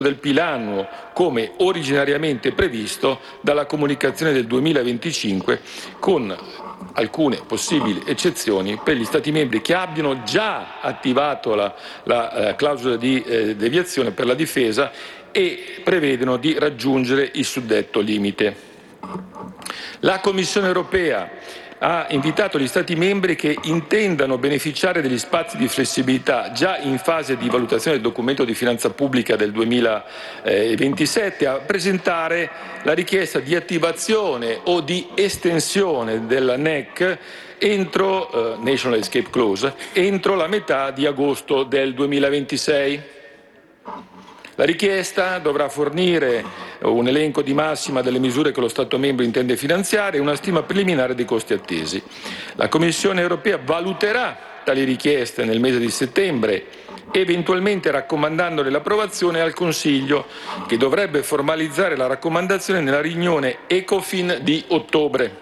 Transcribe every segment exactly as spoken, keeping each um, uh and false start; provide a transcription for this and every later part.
del P I L annuo, come originariamente previsto dalla comunicazione del duemilaventicinque, con alcune possibili eccezioni per gli Stati membri che abbiano già attivato la, la eh, clausola di eh, deviazione per la difesa e prevedono di raggiungere il suddetto limite. La Commissione europea ha invitato gli Stati membri che intendano beneficiare degli spazi di flessibilità già in fase di valutazione del documento di finanza pubblica del duemilaventisette a presentare la richiesta di attivazione o di estensione della N E C entro eh, National Escape Clause entro la metà di agosto del duemilaventisei. La richiesta dovrà fornire un elenco di massima delle misure che lo Stato membro intende finanziare e una stima preliminare dei costi attesi. La Commissione europea valuterà tali richieste nel mese di settembre, eventualmente raccomandandone l'approvazione al Consiglio, che dovrebbe formalizzare la raccomandazione nella riunione Ecofin di ottobre.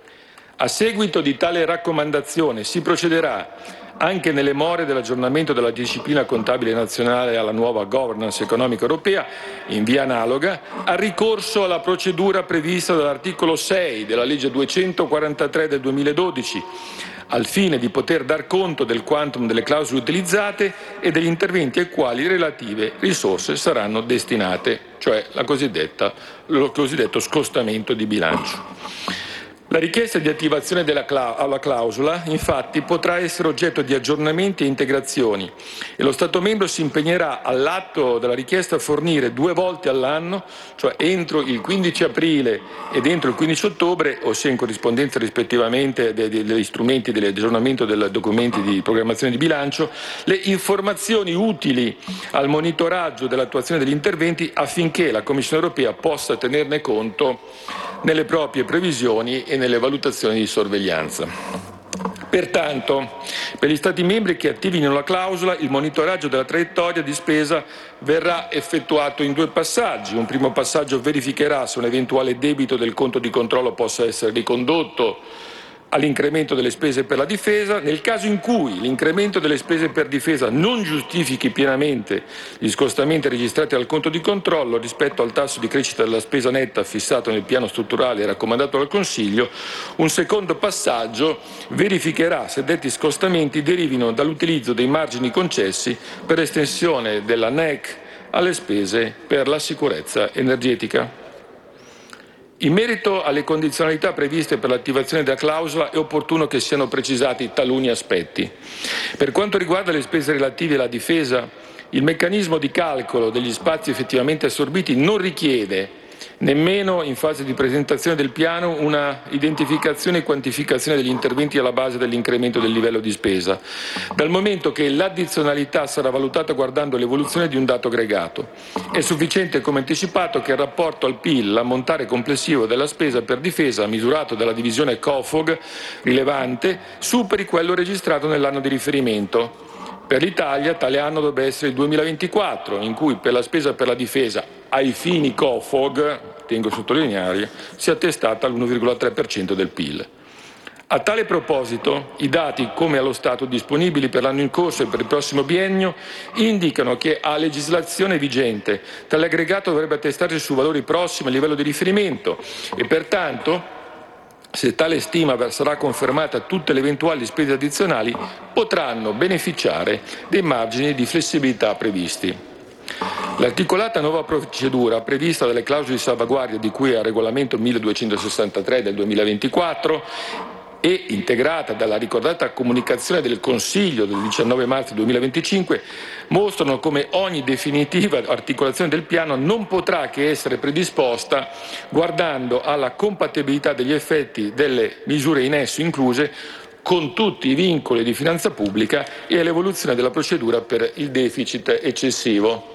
A seguito di tale raccomandazione si procederà, anche nelle more dell'aggiornamento della disciplina contabile nazionale alla nuova governance economica europea, in via analoga, al ricorso alla procedura prevista dall'articolo sei della legge duecentoquarantatré del duemiladodici, al fine di poter dar conto del quantum delle clausole utilizzate e degli interventi ai quali relative risorse saranno destinate, cioè la cosiddetta, lo cosiddetto scostamento di bilancio. La richiesta di attivazione della alla clausola, infatti, potrà essere oggetto di aggiornamenti e integrazioni e lo Stato membro si impegnerà all'atto della richiesta a fornire due volte all'anno, cioè entro il quindici aprile ed entro il quindici ottobre, ossia in corrispondenza rispettivamente degli strumenti dell'aggiornamento dei documenti di programmazione di bilancio, le informazioni utili al monitoraggio dell'attuazione degli interventi affinché la Commissione europea possa tenerne conto nelle proprie previsioni e nelle valutazioni di sorveglianza. Pertanto, per gli Stati membri che attivino la clausola, il monitoraggio della traiettoria di spesa verrà effettuato in due passaggi. Un primo passaggio verificherà se un eventuale debito del conto di controllo possa essere ricondotto all'incremento delle spese per la difesa. Nel caso in cui l'incremento delle spese per difesa non giustifichi pienamente gli scostamenti registrati al conto di controllo rispetto al tasso di crescita della spesa netta fissato nel piano strutturale e raccomandato dal Consiglio, un secondo passaggio verificherà se detti scostamenti derivino dall'utilizzo dei margini concessi per l'estensione della N E C alle spese per la sicurezza energetica. In merito alle condizionalità previste per l'attivazione della clausola è opportuno che siano precisati taluni aspetti. Per quanto riguarda le spese relative alla difesa, il meccanismo di calcolo degli spazi effettivamente assorbiti non richiede nemmeno in fase di presentazione del piano una identificazione e quantificazione degli interventi alla base dell'incremento del livello di spesa, dal momento che l'addizionalità sarà valutata guardando l'evoluzione di un dato aggregato. È sufficiente, come anticipato, che il rapporto al P I L, l'ammontare complessivo della spesa per difesa misurato dalla divisione COFOG rilevante, superi quello registrato nell'anno di riferimento. Per l'Italia tale anno dovrebbe essere il duemilaventiquattro, in cui per la spesa per la difesa ai fini COFOG, tengo a sottolineare, si è attestata all'uno virgola tre per cento del P I L. A tale proposito, i dati, come allo Stato disponibili per l'anno in corso e per il prossimo biennio, indicano che a legislazione vigente tale aggregato dovrebbe attestarsi su valori prossimi al livello di riferimento e pertanto, se tale stima sarà confermata, tutte le eventuali spese addizionali potranno beneficiare dei margini di flessibilità previsti. L'articolata nuova procedura prevista dalle clausole di salvaguardia di cui al regolamento milleduecentosessantatré del duemilaventiquattro e integrata dalla ricordata comunicazione del Consiglio del diciannove marzo duemilaventicinque mostrano come ogni definitiva articolazione del piano non potrà che essere predisposta guardando alla compatibilità degli effetti delle misure in esso incluse con tutti i vincoli di finanza pubblica e all'evoluzione della procedura per il deficit eccessivo.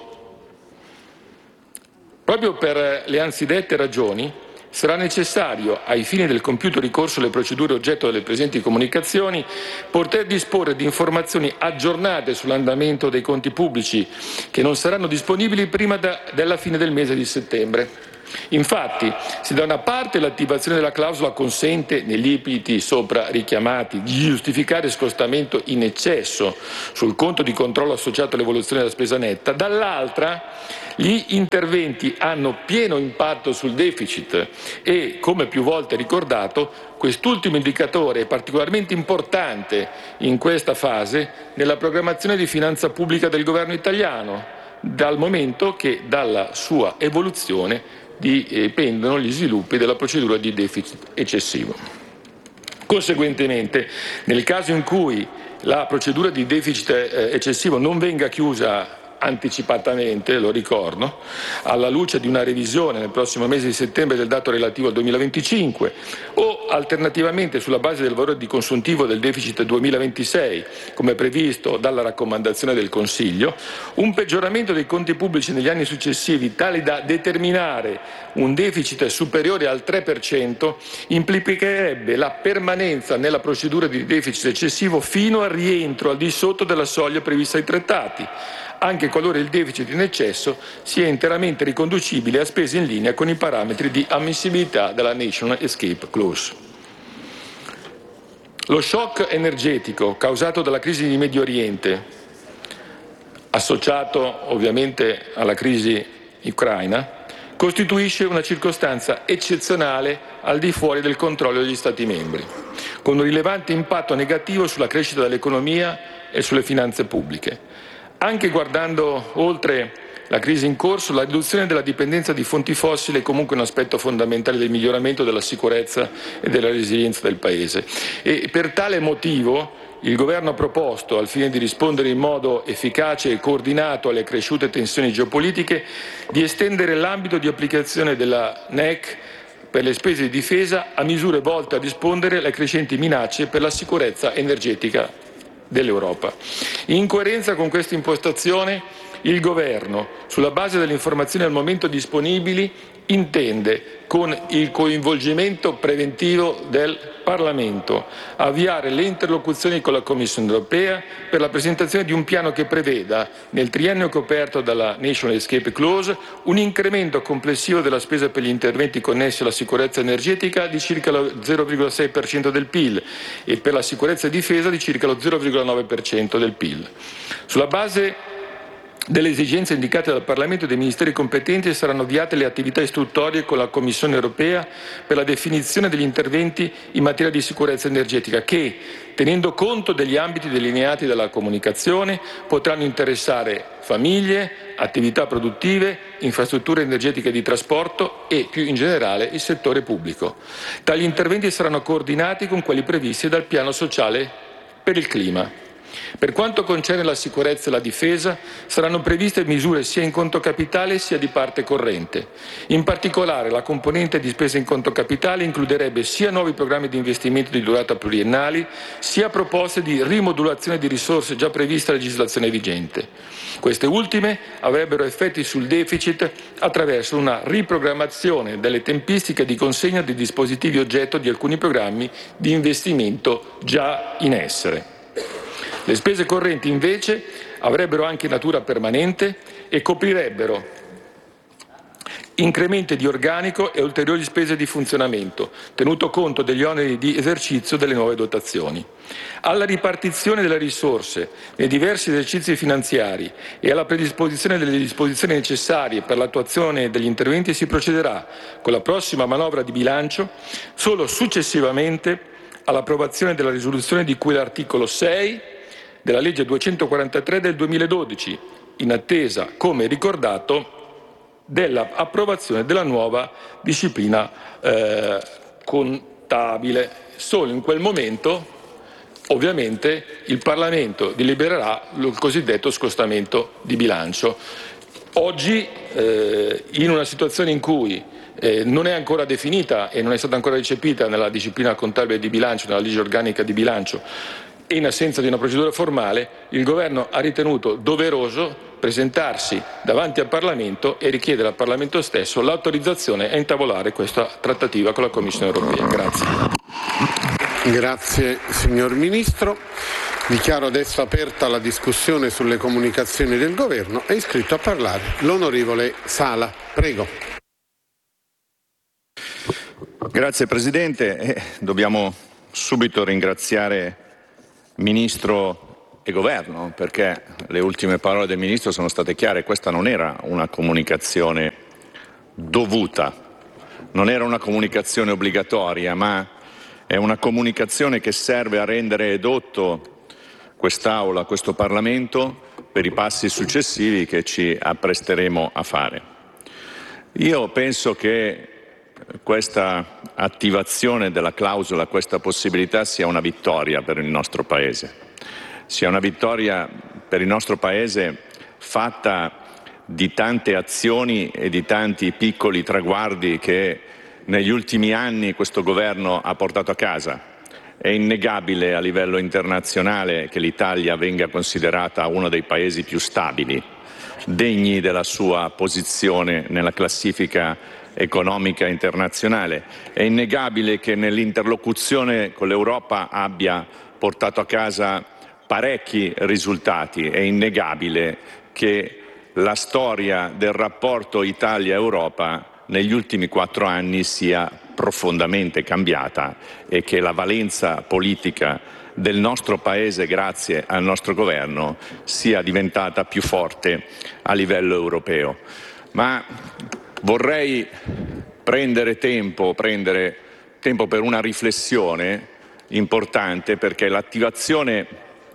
Proprio per le anzidette ragioni, sarà necessario, ai fini del compiuto ricorso alle procedure oggetto delle presenti comunicazioni, poter disporre di informazioni aggiornate sull'andamento dei conti pubblici, che non saranno disponibili prima da, della fine del mese di settembre. Infatti, se da una parte l'attivazione della clausola consente, negli ipiti sopra richiamati, di giustificare scostamento in eccesso sul conto di controllo associato all'evoluzione della spesa netta, dall'altra gli interventi hanno pieno impatto sul deficit e, come più volte ricordato, quest'ultimo indicatore è particolarmente importante in questa fase nella programmazione di finanza pubblica del governo italiano, dal momento che dalla sua evoluzione dipendono gli sviluppi della procedura di deficit eccessivo. Conseguentemente, nel caso in cui la procedura di deficit eccessivo non venga chiusa anticipatamente, lo ricordo, alla luce di una revisione nel prossimo mese di settembre del dato relativo al duemilaventicinque o alternativamente sulla base del valore di consuntivo del deficit duemilaventisei, come previsto dalla raccomandazione del Consiglio, un peggioramento dei conti pubblici negli anni successivi tale da determinare un deficit superiore al tre per cento implicherebbe la permanenza nella procedura di deficit eccessivo fino al rientro al di sotto della soglia prevista ai trattati, anche qualora il deficit in eccesso sia interamente riconducibile a spese in linea con i parametri di ammissibilità della National Escape Clause. Lo shock energetico causato dalla crisi di Medio Oriente, associato ovviamente alla crisi ucraina, costituisce una circostanza eccezionale al di fuori del controllo degli Stati membri, con un rilevante impatto negativo sulla crescita dell'economia e sulle finanze pubbliche. Anche guardando oltre la crisi in corso, la riduzione della dipendenza di fonti fossili è comunque un aspetto fondamentale del miglioramento della sicurezza e della resilienza del Paese. E per tale motivo il Governo ha proposto, al fine di rispondere in modo efficace e coordinato alle cresciute tensioni geopolitiche, di estendere l'ambito di applicazione della N E C per le spese di difesa a misure volte a rispondere alle crescenti minacce per la sicurezza energetica dell'Europa. In coerenza con questa impostazione, il Governo, sulla base delle informazioni al momento disponibili, intende, con il coinvolgimento preventivo del Parlamento, avviare le interlocuzioni con la Commissione europea per la presentazione di un piano che preveda, nel triennio coperto dalla National Escape Clause, un incremento complessivo della spesa per gli interventi connessi alla sicurezza energetica di circa lo zero virgola sei per cento del P I L e per la sicurezza e difesa di circa lo zero virgola nove per cento del P I L. Sulla base delle esigenze indicate dal Parlamento e dei Ministeri competenti saranno avviate le attività istruttorie con la Commissione europea per la definizione degli interventi in materia di sicurezza energetica che, tenendo conto degli ambiti delineati dalla comunicazione, potranno interessare famiglie, attività produttive, infrastrutture energetiche di trasporto e, più in generale, il settore pubblico. Tali interventi saranno coordinati con quelli previsti dal Piano sociale per il clima. Per quanto concerne la sicurezza e la difesa, saranno previste misure sia in conto capitale sia di parte corrente. In particolare, la componente di spesa in conto capitale includerebbe sia nuovi programmi di investimento di durata pluriennali, sia proposte di rimodulazione di risorse già previste a legislazione vigente. Queste ultime avrebbero effetti sul deficit attraverso una riprogrammazione delle tempistiche di consegna dei dispositivi oggetto di alcuni programmi di investimento già in essere. Le spese correnti, invece, avrebbero anche natura permanente e coprirebbero incrementi di organico e ulteriori spese di funzionamento, tenuto conto degli oneri di esercizio delle nuove dotazioni. Alla ripartizione delle risorse nei diversi esercizi finanziari e alla predisposizione delle disposizioni necessarie per l'attuazione degli interventi si procederà con la prossima manovra di bilancio solo successivamente all'approvazione della risoluzione di cui l'articolo sei della legge duecentoquarantatré del duemiladodici, in attesa, come ricordato, dell'approvazione della nuova disciplina eh, contabile. Solo in quel momento, ovviamente, il Parlamento delibererà il cosiddetto scostamento di bilancio. Oggi, eh, in una situazione in cui eh, non è ancora definita e non è stata ancora recepita nella disciplina contabile di bilancio, nella legge organica di bilancio, e in assenza di una procedura formale, il Governo ha ritenuto doveroso presentarsi davanti al Parlamento e richiedere al Parlamento stesso l'autorizzazione a intavolare questa trattativa con la Commissione europea. Grazie. Grazie signor Ministro. Dichiaro adesso aperta la discussione sulle comunicazioni del Governo. È iscritto a parlare l'onorevole Sala. Prego. Grazie Presidente. Eh, dobbiamo subito ringraziare Ministro e Governo, perché le ultime parole del Ministro sono state chiare. Questa non era una comunicazione dovuta, non era una comunicazione obbligatoria, ma è una comunicazione che serve a rendere edotto quest'Aula, questo Parlamento, per i passi successivi che ci appresteremo a fare. Io penso che questa attivazione della clausola, questa possibilità sia una vittoria per il nostro Paese, sia una vittoria per il nostro Paese fatta di tante azioni e di tanti piccoli traguardi che negli ultimi anni questo Governo ha portato a casa. È innegabile a livello internazionale che l'Italia venga considerata uno dei paesi più stabili, degni della sua posizione nella classifica economica internazionale. È innegabile che nell'interlocuzione con l'Europa abbia portato a casa parecchi risultati. È innegabile che la storia del rapporto Italia-Europa negli ultimi quattro anni sia profondamente cambiata e che la valenza politica del nostro Paese, grazie al nostro Governo, sia diventata più forte a livello europeo. Ma vorrei prendere tempo, prendere tempo per una riflessione importante, perché l'attivazione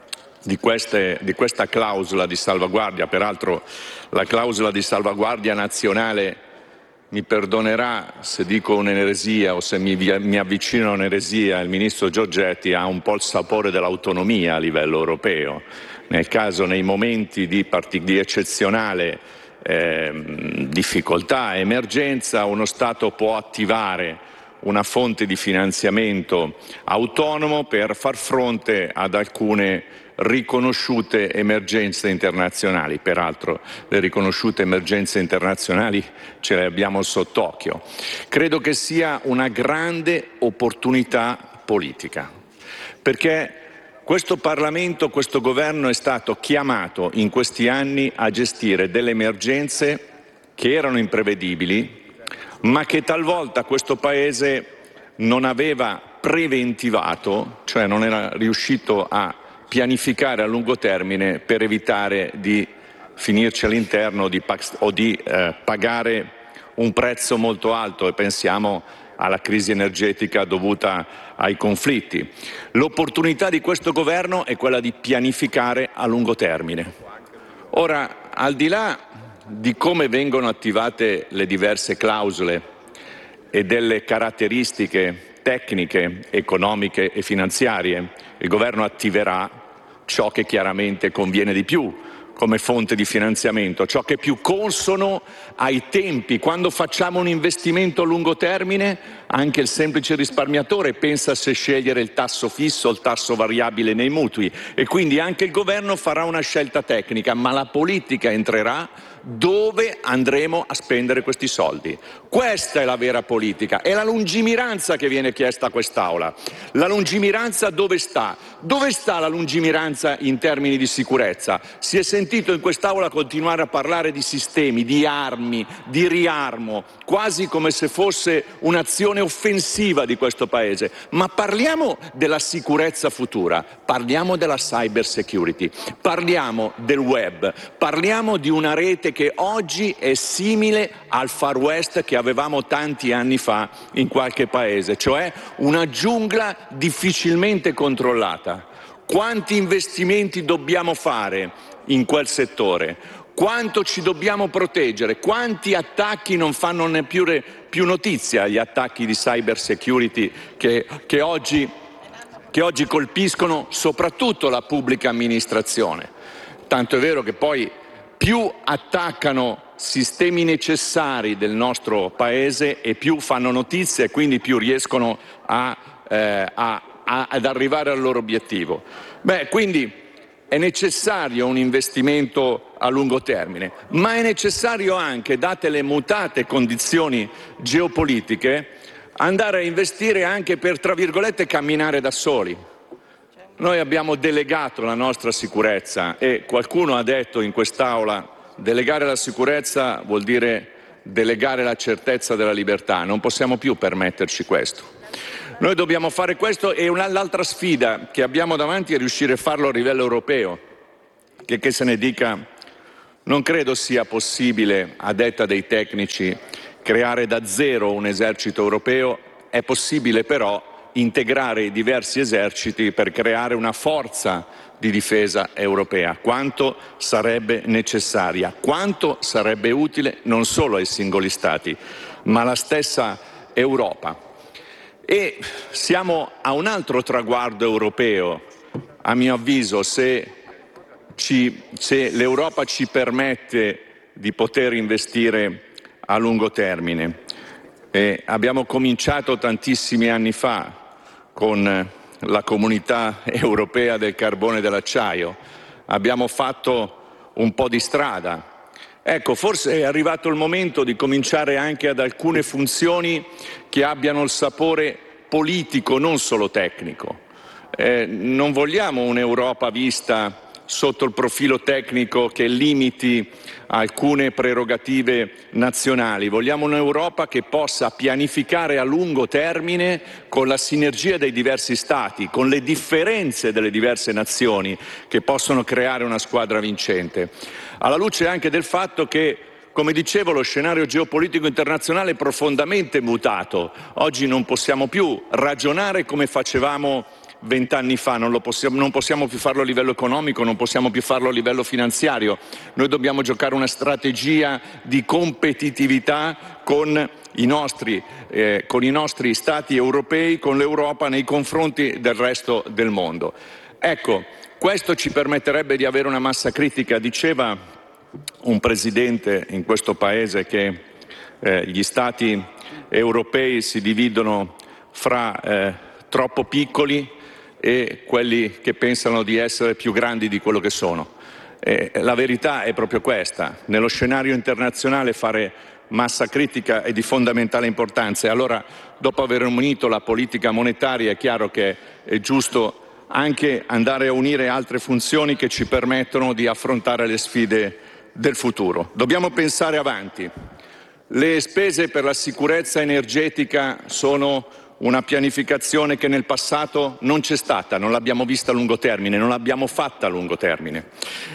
di, queste, di questa clausola di salvaguardia, peraltro la clausola di salvaguardia nazionale, mi perdonerà se dico un'eresia o se mi, mi avvicino a un'eresia, il Ministro Giorgetti ha un po' il sapore dell'autonomia a livello europeo. Nel caso, nei momenti di, di eccezionale eh, difficoltà, emergenza, uno Stato può attivare una fonte di finanziamento autonomo per far fronte ad alcune riconosciute emergenze internazionali. Peraltro le riconosciute emergenze internazionali ce le abbiamo sott'occhio. Credo che sia una grande opportunità politica, perché questo Parlamento, questo Governo è stato chiamato in questi anni a gestire delle emergenze che erano imprevedibili, ma che talvolta questo Paese non aveva preventivato, cioè non era riuscito a pianificare a lungo termine per evitare di finirci all'interno di, o di eh, pagare un prezzo molto alto, e pensiamo alla crisi energetica dovuta ai conflitti. L'opportunità di questo Governo è quella di pianificare a lungo termine. Ora, al di là di come vengono attivate le diverse clausole e delle caratteristiche tecniche, economiche e finanziarie, il Governo attiverà ciò che chiaramente conviene di più come fonte di finanziamento, ciò che è più consono ai tempi. Quando facciamo un investimento a lungo termine, anche il semplice risparmiatore pensa se scegliere il tasso fisso o il tasso variabile nei mutui, e quindi anche il Governo farà una scelta tecnica, ma la politica entrerà dove andremo a spendere questi soldi. Questa è la vera politica, è la lungimiranza che viene chiesta a quest'Aula. La lungimiranza dove sta? Dove sta la lungimiranza in termini di sicurezza? Si è sentito in quest'Aula continuare a parlare di sistemi, di armi, di riarmo, quasi come se fosse un'azione offensiva di questo Paese. Ma parliamo della sicurezza futura, parliamo della cyber security, parliamo del web, parliamo di una rete che oggi è simile al Far West che avevamo tanti anni fa in qualche paese, cioè una giungla difficilmente controllata. Quanti investimenti dobbiamo fare in quel settore? Quanto ci dobbiamo proteggere? Quanti attacchi non fanno neppure più notizia, gli attacchi di cyber security che, che, oggi, che oggi colpiscono soprattutto la pubblica amministrazione? Tanto è vero che poi più attaccano sistemi necessari del nostro Paese e più fanno notizia, e quindi più riescono a, eh, a, a, ad arrivare al loro obiettivo. Beh, quindi è necessario un investimento a lungo termine, ma è necessario anche, date le mutate condizioni geopolitiche, andare a investire anche per, tra virgolette, camminare da soli. Noi abbiamo delegato la nostra sicurezza, e qualcuno ha detto in quest'Aula delegare la sicurezza vuol dire delegare la certezza della libertà, non possiamo più permetterci questo. Noi dobbiamo fare questo e l'altra sfida che abbiamo davanti è riuscire a farlo a livello europeo, che, che se ne dica, non credo sia possibile, a detta dei tecnici, creare da zero un esercito europeo, è possibile però integrare i diversi eserciti per creare una forza di difesa europea. Quanto sarebbe necessaria, quanto sarebbe utile non solo ai singoli Stati, ma alla stessa Europa. E siamo a un altro traguardo europeo, a mio avviso, se, ci, se l'Europa ci permette di poter investire a lungo termine. E abbiamo cominciato tantissimi anni fa con la Comunità Europea del Carbone e dell'Acciaio. Abbiamo fatto un po' di strada. Ecco, forse è arrivato il momento di cominciare anche ad alcune funzioni che abbiano il sapore politico, non solo tecnico. Eh, non vogliamo un'Europa vista sotto il profilo tecnico che limiti alcune prerogative nazionali. Vogliamo un'Europa che possa pianificare a lungo termine con la sinergia dei diversi Stati, con le differenze delle diverse nazioni che possono creare una squadra vincente. Alla luce anche del fatto che, come dicevo, lo scenario geopolitico internazionale è profondamente mutato. Oggi non possiamo più ragionare come facevamo vent'anni fa, non, lo possiamo, non possiamo più farlo a livello economico, non possiamo più farlo a livello finanziario. Noi dobbiamo giocare una strategia di competitività con i nostri, eh, con i nostri Stati europei, con l'Europa nei confronti del resto del mondo. Ecco, questo ci permetterebbe di avere una massa critica. Diceva un presidente in questo Paese che eh, gli Stati europei si dividono fra eh, troppo piccoli e quelli che pensano di essere più grandi di quello che sono. Eh, la verità è proprio questa. Nello scenario internazionale fare massa critica è di fondamentale importanza e allora, dopo aver unito la politica monetaria, è chiaro che è giusto anche andare a unire altre funzioni che ci permettono di affrontare le sfide del futuro. Dobbiamo pensare avanti. Le spese per la sicurezza energetica sono una pianificazione che nel passato non c'è stata, non l'abbiamo vista a lungo termine, non l'abbiamo fatta a lungo termine.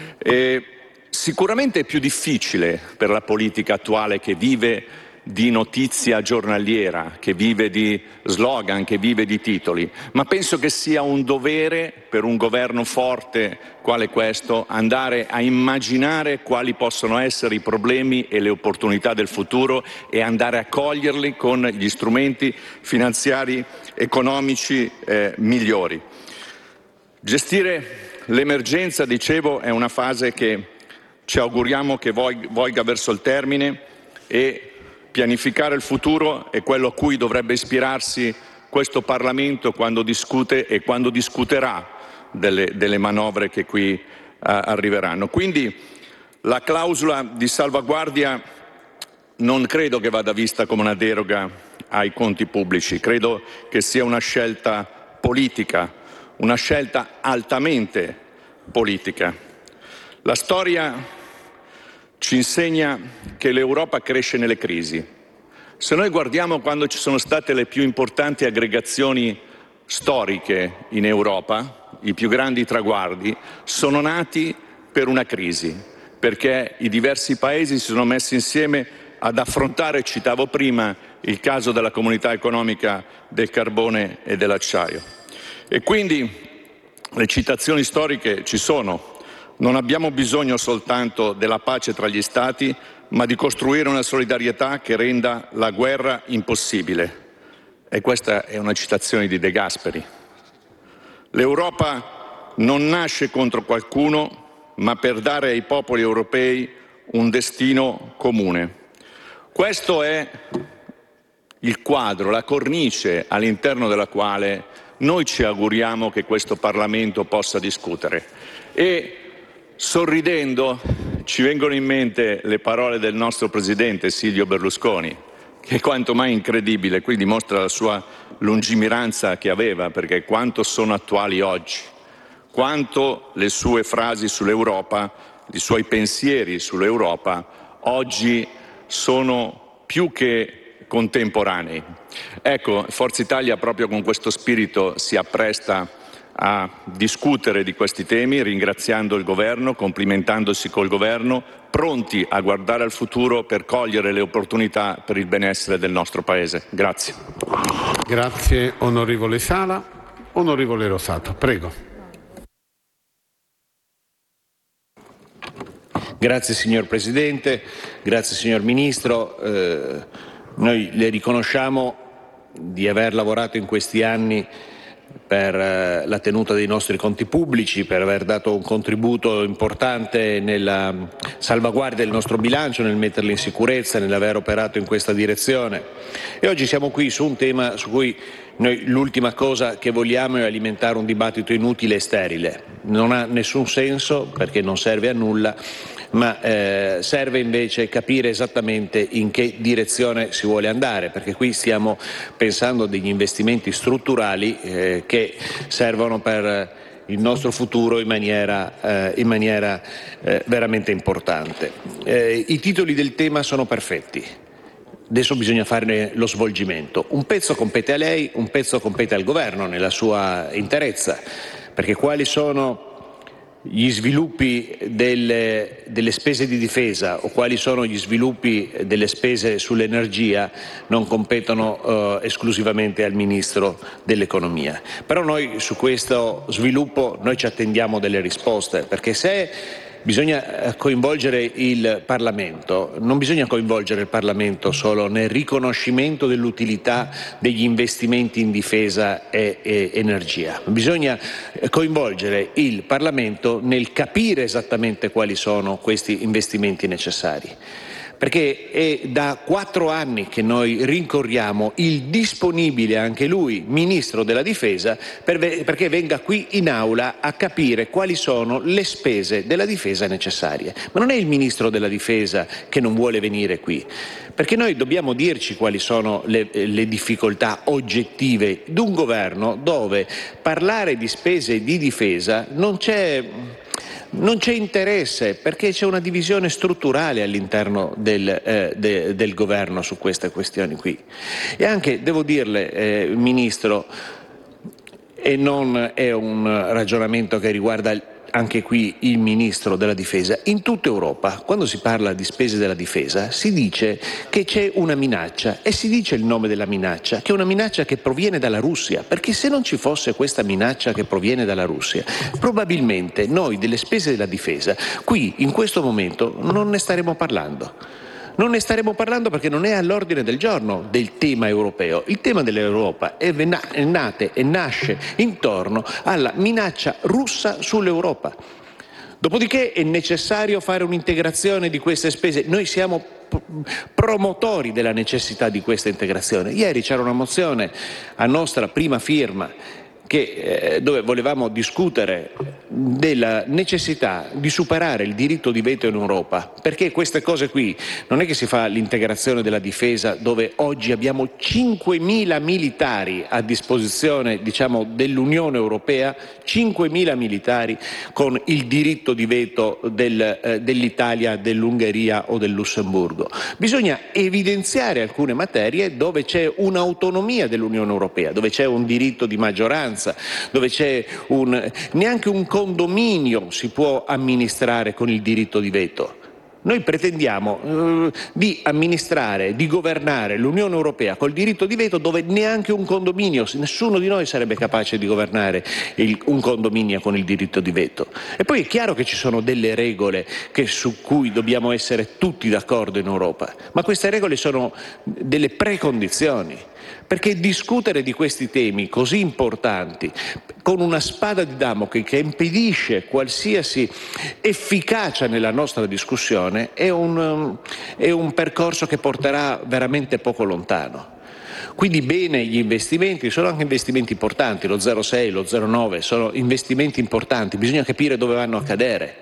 E sicuramente è più difficile per la politica attuale, che vive di notizia giornaliera, che vive di slogan, che vive di titoli, ma penso che sia un dovere per un governo forte quale questo andare a immaginare quali possono essere i problemi e le opportunità del futuro e andare a coglierli con gli strumenti finanziari economici eh, migliori. Gestire l'emergenza, dicevo, è una fase che ci auguriamo che volga verso il termine e pianificare il futuro è quello a cui dovrebbe ispirarsi questo Parlamento quando discute e quando discuterà delle, delle manovre che qui uh, arriveranno. Quindi la clausola di salvaguardia non credo che vada vista come una deroga ai conti pubblici, credo che sia una scelta politica, una scelta altamente politica. La storia ci insegna che l'Europa cresce nelle crisi. Se noi guardiamo quando ci sono state le più importanti aggregazioni storiche in Europa, i più grandi traguardi, sono nati per una crisi, perché i diversi paesi si sono messi insieme ad affrontare, citavo prima, il caso della Comunità Economica del Carbone e dell'Acciaio. E quindi le citazioni storiche ci sono. Non abbiamo bisogno soltanto della pace tra gli Stati, ma di costruire una solidarietà che renda la guerra impossibile. E questa è una citazione di De Gasperi. L'Europa non nasce contro qualcuno, ma per dare ai popoli europei un destino comune. Questo è il quadro, la cornice all'interno della quale noi ci auguriamo che questo Parlamento possa discutere. E sorridendo ci vengono in mente le parole del nostro presidente Silvio Berlusconi, che è quanto mai incredibile, qui dimostra la sua lungimiranza che aveva, perché quanto sono attuali oggi, quanto le sue frasi sull'Europa, i suoi pensieri sull'Europa oggi sono più che contemporanei. Ecco, Forza Italia proprio con questo spirito si appresta a discutere di questi temi, ringraziando il Governo, complimentandosi col Governo, pronti a guardare al futuro per cogliere le opportunità per il benessere del nostro Paese. Grazie. Grazie onorevole Sala. Onorevole Rosato, prego. Grazie signor Presidente, grazie signor Ministro. Eh, noi le riconosciamo di aver lavorato in questi anni per eh, la tenuta dei nostri conti pubblici, per aver dato un contributo importante nella salvaguardia del nostro bilancio, nel metterlo in sicurezza, nell'aver operato in questa direzione. E oggi siamo qui su un tema su cui noi l'ultima cosa che vogliamo è alimentare un dibattito inutile e sterile. Non ha nessun senso perché non serve a nulla, ma eh, serve invece capire esattamente in che direzione si vuole andare, perché qui stiamo pensando a degli investimenti strutturali eh, che servono per il nostro futuro in maniera, eh, in maniera eh, veramente importante. Eh, I titoli del tema sono perfetti. Adesso bisogna fare lo svolgimento. Un pezzo compete a lei, un pezzo compete al Governo nella sua interezza, perché quali sono gli sviluppi delle, delle spese di difesa o quali sono gli sviluppi delle spese sull'energia non competono eh, esclusivamente al Ministro dell'Economia. Però noi su questo sviluppo noi ci attendiamo delle risposte, perché se bisogna coinvolgere il Parlamento, non bisogna coinvolgere il Parlamento solo nel riconoscimento dell'utilità degli investimenti in difesa e, e energia, bisogna coinvolgere il Parlamento nel capire esattamente quali sono questi investimenti necessari. Perché è da quattro anni che noi rincorriamo il disponibile, anche lui, Ministro della Difesa, per ve- perché venga qui in aula a capire quali sono le spese della difesa necessarie. Ma non è il Ministro della Difesa che non vuole venire qui, perché noi dobbiamo dirci quali sono le, le difficoltà oggettive di un governo dove parlare di spese di difesa non c'è... Non c'è interesse, perché c'è una divisione strutturale all'interno del, eh, de, del governo su queste questioni qui. E anche, devo dirle, eh, Ministro, e non è un ragionamento che riguarda anche qui il Ministro della Difesa, in tutta Europa, quando si parla di spese della difesa, si dice che c'è una minaccia e si dice il nome della minaccia, che è una minaccia che proviene dalla Russia, perché se non ci fosse questa minaccia che proviene dalla Russia, probabilmente noi delle spese della difesa qui in questo momento non ne staremo parlando. Non ne staremo parlando perché non è all'ordine del giorno del tema europeo. Il tema dell'Europa è nato e nasce intorno alla minaccia russa sull'Europa. Dopodiché è necessario fare un'integrazione di queste spese. Noi siamo promotori della necessità di questa integrazione. Ieri c'era una mozione a nostra prima firma che, eh, dove volevamo discutere della necessità di superare il diritto di veto in Europa, perché queste cose qui non è che si fa l'integrazione della difesa dove oggi abbiamo cinquemila militari a disposizione, diciamo, dell'Unione Europea, cinquemila militari con il diritto di veto del, eh, dell'Italia, dell'Ungheria o del Lussemburgo. Bisogna evidenziare alcune materie dove c'è un'autonomia dell'Unione Europea, dove c'è un diritto di maggioranza, dove c'è un, neanche un condominio si può amministrare con il diritto di veto. Noi pretendiamo eh, di amministrare, di governare l'Unione Europea col diritto di veto dove neanche un condominio, nessuno di noi sarebbe capace di governare il, un condominio con il diritto di veto. E poi è chiaro che ci sono delle regole che, su cui dobbiamo essere tutti d'accordo in Europa, ma queste regole sono delle precondizioni. Perché discutere di questi temi così importanti con una spada di Damocle che impedisce qualsiasi efficacia nella nostra discussione è un, è un percorso che porterà veramente poco lontano. Quindi bene gli investimenti, sono anche investimenti importanti, lo zero virgola sei, lo zero virgola nove, sono investimenti importanti, bisogna capire dove vanno a cadere.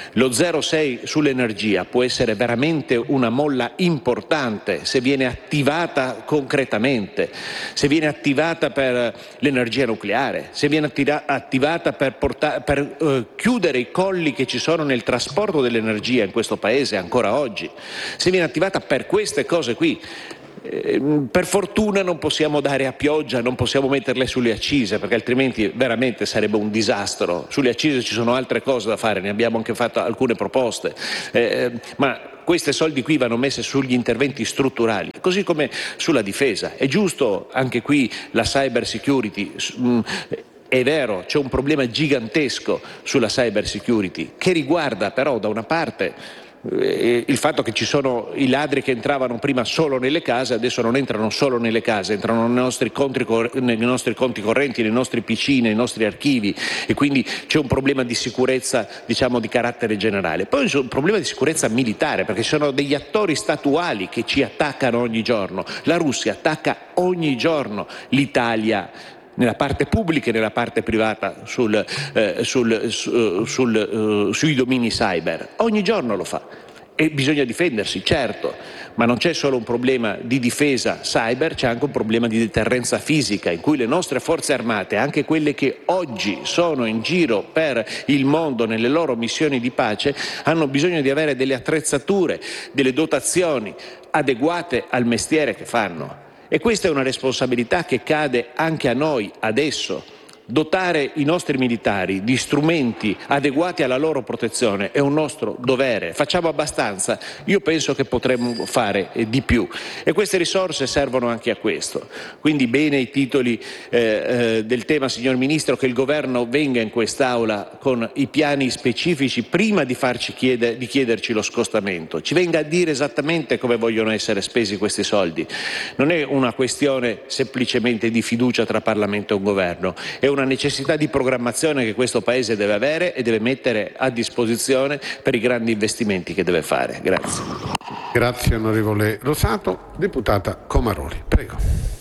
Lo zero sei sull'energia può essere veramente una molla importante se viene attivata concretamente, se viene attivata per l'energia nucleare, se viene attivata per, portare, per eh, chiudere i colli che ci sono nel trasporto dell'energia in questo Paese ancora oggi, se viene attivata per queste cose qui. Eh, per fortuna non possiamo dare a pioggia, non possiamo metterle sulle accise, perché altrimenti veramente sarebbe un disastro. Sulle accise ci sono altre cose da fare, ne abbiamo anche fatto alcune proposte, eh, ma questi soldi qui vanno messi sugli interventi strutturali, così come sulla difesa. È giusto anche qui la cyber security. Mh, È vero, c'è un problema gigantesco sulla cyber security che riguarda però da una parte il fatto che ci sono i ladri che entravano prima solo nelle case, adesso non entrano solo nelle case, entrano nei nostri conti, nei nostri conti correnti, nei nostri P C, nei nostri archivi, e quindi c'è un problema di sicurezza, diciamo, di carattere generale. Poi c'è un problema di sicurezza militare, perché ci sono degli attori statuali che ci attaccano ogni giorno. La Russia attacca ogni giorno l'Italia, nella parte pubblica e nella parte privata, sul, eh, sul, su, sul, uh, sui domini cyber. Ogni giorno lo fa e bisogna difendersi, certo, ma non c'è solo un problema di difesa cyber, c'è anche un problema di deterrenza fisica, in cui le nostre forze armate, anche quelle che oggi sono in giro per il mondo nelle loro missioni di pace, hanno bisogno di avere delle attrezzature, delle dotazioni adeguate al mestiere che fanno. E questa è una responsabilità che cade anche a noi adesso. Dotare i nostri militari di strumenti adeguati alla loro protezione è un nostro dovere. Facciamo abbastanza? Io penso che potremmo fare di più, e queste risorse servono anche a questo. Quindi bene i titoli eh, eh, del tema, signor Ministro, che il Governo venga in quest'Aula con i piani specifici prima di farci chiede, di chiederci lo scostamento, ci venga a dire esattamente come vogliono essere spesi questi soldi. Non è una questione semplicemente di fiducia tra Parlamento e Governo, è una una necessità di programmazione che questo Paese deve avere e deve mettere a disposizione per i grandi investimenti che deve fare. Grazie. Grazie onorevole Rosato. Deputata Comaroli, prego.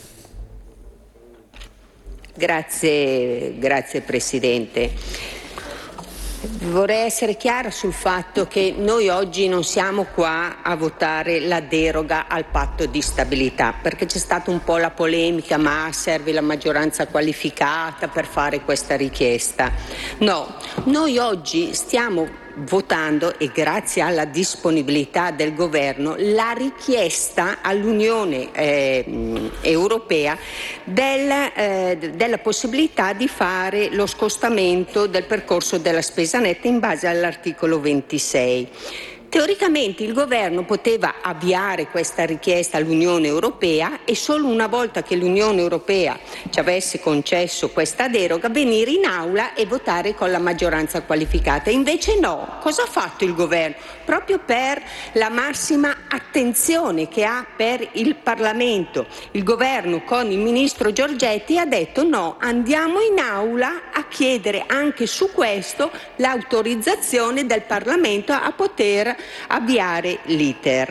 Grazie, grazie Presidente. Vorrei essere chiara sul fatto che noi oggi non siamo qua a votare la deroga al patto di stabilità, perché c'è stata un po' la polemica, ma serve la maggioranza qualificata per fare questa richiesta. No, noi oggi stiamo votando, e grazie alla disponibilità del Governo, la richiesta all'Unione eh, Europea del, eh, della possibilità di fare lo scostamento del percorso della spesa netta in base all'articolo ventisei. Teoricamente il Governo poteva avviare questa richiesta all'Unione Europea e solo una volta che l'Unione Europea ci avesse concesso questa deroga venire in aula e votare con la maggioranza qualificata. Invece no. Cosa ha fatto il Governo? Proprio per la massima attenzione che ha per il Parlamento, il Governo con il Ministro Giorgetti ha detto no, andiamo in aula a chiedere anche su questo l'autorizzazione del Parlamento a poter avviare l'iter.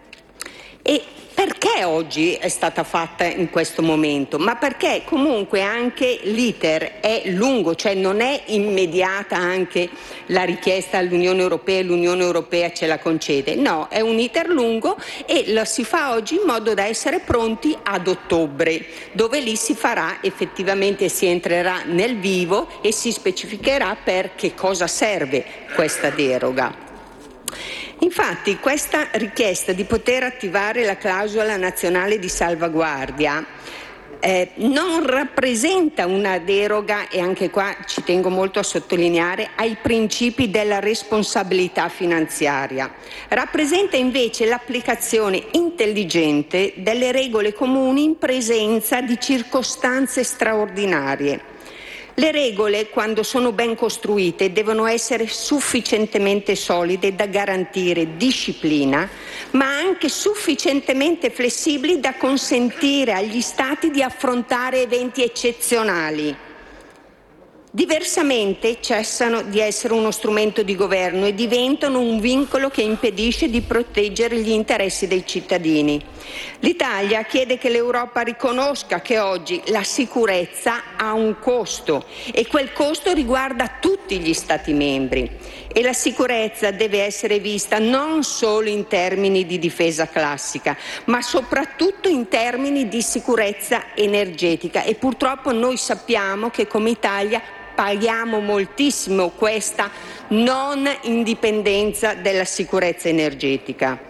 E perché oggi è stata fatta in questo momento? Ma perché comunque anche l'iter è lungo, cioè non è immediata anche la richiesta all'Unione Europea e l'Unione Europea ce la concede. No, è un iter lungo e lo si fa oggi in modo da essere pronti ad ottobre, dove lì si farà effettivamente, si entrerà nel vivo e si specificherà per che cosa serve questa deroga. Infatti questa richiesta di poter attivare la clausola nazionale di salvaguardia eh, non rappresenta una deroga, e anche qua ci tengo molto a sottolineare, ai principi della responsabilità finanziaria. Rappresenta invece l'applicazione intelligente delle regole comuni in presenza di circostanze straordinarie. Le regole, quando sono ben costruite, devono essere sufficientemente solide da garantire disciplina, ma anche sufficientemente flessibili da consentire agli Stati di affrontare eventi eccezionali. Diversamente cessano di essere uno strumento di governo e diventano un vincolo che impedisce di proteggere gli interessi dei cittadini. L'Italia chiede che l'Europa riconosca che oggi la sicurezza ha un costo e quel costo riguarda tutti tutti gli Stati membri e la sicurezza deve essere vista non solo in termini di difesa classica, ma soprattutto in termini di sicurezza energetica, e purtroppo noi sappiamo che come Italia paghiamo moltissimo questa non indipendenza della sicurezza energetica.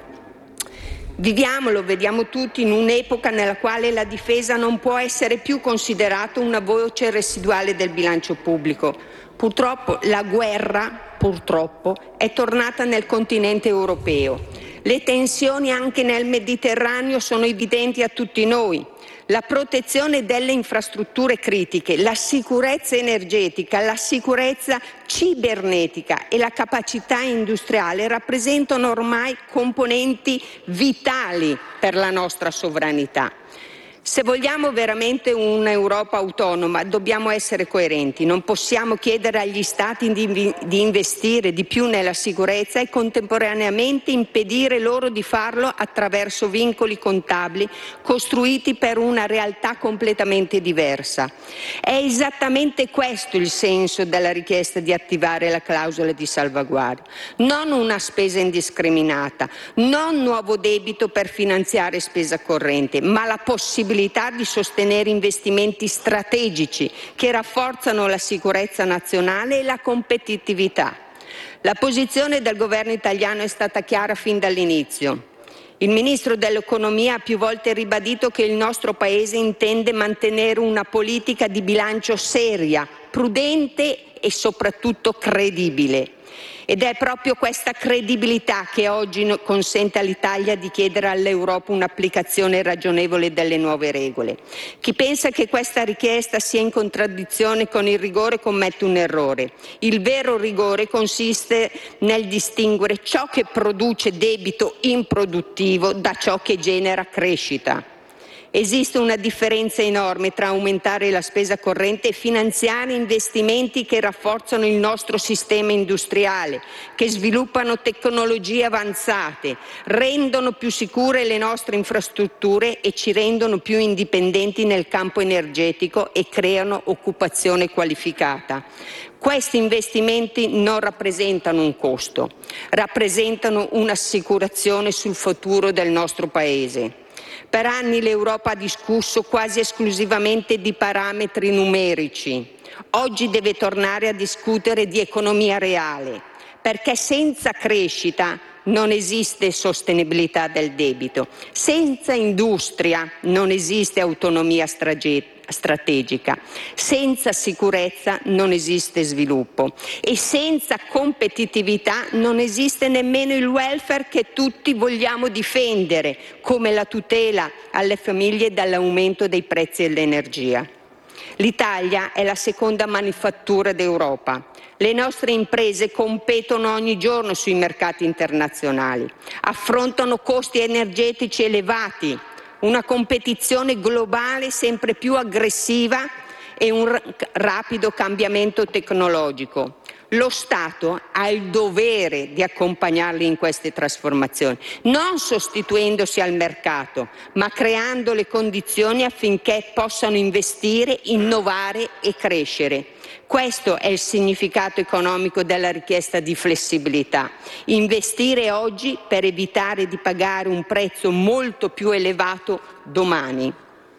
Viviamo, lo vediamo tutti, in un'epoca nella quale la difesa non può essere più considerata una voce residuale del bilancio pubblico. Purtroppo la guerra, purtroppo, è tornata nel continente europeo. Le tensioni anche nel Mediterraneo sono evidenti a tutti noi. La protezione delle infrastrutture critiche, la sicurezza energetica, la sicurezza cibernetica e la capacità industriale rappresentano ormai componenti vitali per la nostra sovranità. Se vogliamo veramente un'Europa autonoma, dobbiamo essere coerenti. Non possiamo chiedere agli Stati di, di investire di più nella sicurezza e contemporaneamente impedire loro di farlo attraverso vincoli contabili costruiti per una realtà completamente diversa. È esattamente questo il senso della richiesta di attivare la clausola di salvaguardia. Non una spesa indiscriminata, non nuovo debito per finanziare spesa corrente, ma la possibilità di sostenere investimenti strategici che rafforzano la sicurezza nazionale e la competitività. La posizione del governo italiano è stata chiara fin dall'inizio. Il Ministro dell'Economia ha più volte ribadito che il nostro Paese intende mantenere una politica di bilancio seria, prudente e soprattutto credibile. Ed è proprio questa credibilità che oggi consente all'Italia di chiedere all'Europa un'applicazione ragionevole delle nuove regole. Chi pensa che questa richiesta sia in contraddizione con il rigore commette un errore. Il vero rigore consiste nel distinguere ciò che produce debito improduttivo da ciò che genera crescita. Esiste una differenza enorme tra aumentare la spesa corrente e finanziare investimenti che rafforzano il nostro sistema industriale, che sviluppano tecnologie avanzate, rendono più sicure le nostre infrastrutture e ci rendono più indipendenti nel campo energetico e creano occupazione qualificata. Questi investimenti non rappresentano un costo, rappresentano un'assicurazione sul futuro del nostro Paese. Per anni l'Europa ha discusso quasi esclusivamente di parametri numerici. Oggi deve tornare a discutere di economia reale, perché senza crescita non esiste sostenibilità del debito, senza industria non esiste autonomia strategica, senza sicurezza non esiste sviluppo e senza competitività non esiste nemmeno il welfare che tutti vogliamo difendere, come la tutela alle famiglie dall'aumento dei prezzi dell'energia. L'Italia è la seconda manifattura d'Europa. Le nostre imprese competono ogni giorno sui mercati internazionali, affrontano costi energetici elevati, una competizione globale sempre più aggressiva e un rapido cambiamento tecnologico. Lo Stato ha il dovere di accompagnarli in queste trasformazioni, non sostituendosi al mercato, ma creando le condizioni affinché possano investire, innovare e crescere. Questo è il significato economico della richiesta di flessibilità. Investire oggi per evitare di pagare un prezzo molto più elevato domani.